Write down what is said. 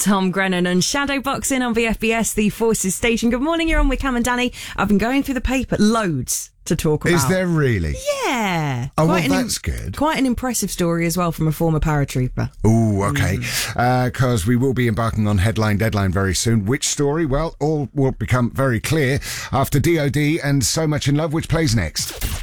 Tom Grennan and Shadowboxing on VFBS, the Forces Station. Good morning, you're on with Cam and Danny. I've been going through the paper, loads to talk about. Is there really? Yeah. Oh, well, that's good. Quite an impressive story as well from a former paratrooper. Oh, okay. Because we will be embarking on Headline Deadline very soon. Which story? Well, all will become very clear after DOD and So Much in Love, which plays next.